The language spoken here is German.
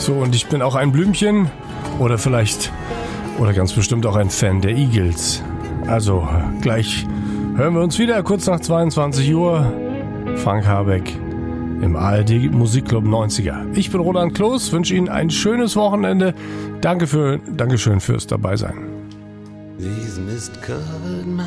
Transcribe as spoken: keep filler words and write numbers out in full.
So, und ich bin auch ein Blümchen oder vielleicht oder ganz bestimmt auch ein Fan der Eagles. Also, gleich hören wir uns wieder, kurz nach zweiundzwanzig Uhr. Frank Habeck im A R D Musikclub neunziger. Ich bin Roland Kloß, wünsche Ihnen ein schönes Wochenende. Danke für, Dankeschön fürs Dabeisein. These mist-covered